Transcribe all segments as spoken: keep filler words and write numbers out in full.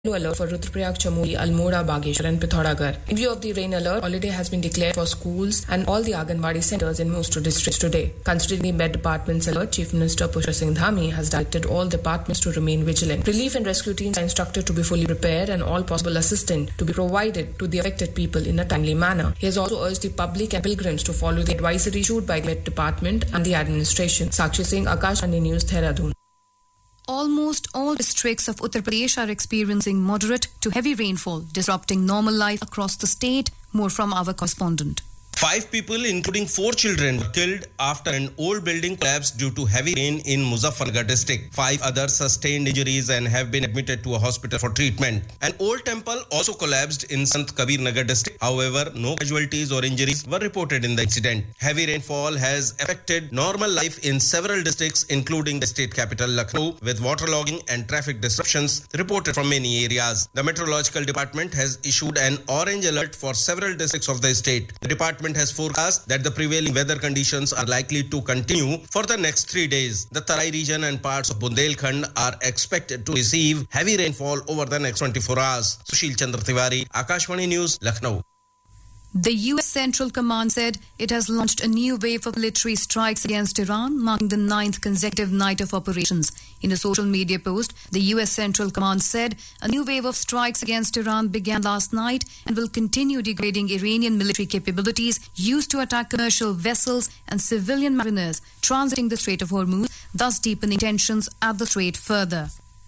alert for Rudraprayag, Chamoli, Almora, Bageshwar and Pithoragarh. In view of the rain alert, holiday has been declared for schools and all the Anganwadi centres in most districts today. Considering the Met Department's alert, Chief Minister Pushkar Singh Dhami has directed all departments to remain vigilant. Relief and rescue teams are instructed to be fully prepared and all possible assistance to be provided to the affected people in a timely manner. He has also urged the public and pilgrims to follow the advisory issued by the Met Department and the administration. Sakshi Singh, Akashvani News, Dehradun. Almost all districts of Uttar Pradesh are experiencing moderate to heavy rainfall, disrupting normal life across the state. More from our correspondent. Five people, including four children, were killed after an old building collapsed due to heavy rain in Muzaffarnagar district. Five others sustained injuries and have been admitted to a hospital for treatment. An old temple also collapsed in Sant Kabir Nagar district. However, no casualties or injuries were reported in the incident. Heavy rainfall has affected normal life in several districts, including the state capital Lucknow, with waterlogging and traffic disruptions reported from many areas. The Meteorological Department has issued an orange alert for several districts of the state. The department has forecast that the prevailing weather conditions are likely to continue for the next three days. The Tarai region and parts of Bundelkhand are expected to receive heavy rainfall over the next twenty-four hours. Sushil Chandra Tiwari, Akashvani News, Lucknow. The U S Central Command said it has launched a new wave of military strikes against Iran, marking the ninth consecutive night of operations. In a social media post, the U S Central Command said a new wave of strikes against Iran began last night and will continue degrading Iranian military capabilities used to attack commercial vessels and civilian mariners transiting the Strait of Hormuz, thus deepening tensions at the strait further.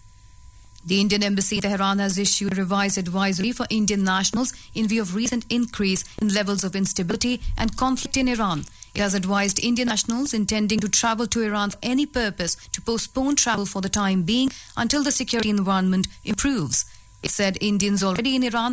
The Indian Embassy in Tehran has issued a revised advisory for Indian nationals in view of recent increase in levels of instability and conflict in Iran. It has advised Indian nationals intending to travel to Iran for any purpose to postpone travel for the time being until the security environment improves. It said Indians already in Iran